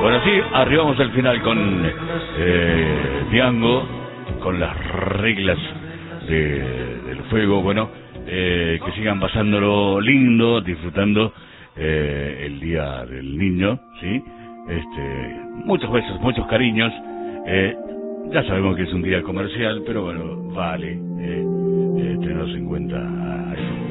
Bueno, sí, arribamos al final con Diango, con las reglas del fuego. Bueno, que sigan pasándolo lindo, disfrutando el Día del Niño, ¿sí? Muchos besos, muchos cariños. Ya sabemos que es un día comercial, pero bueno, vale tenerlos en cuenta.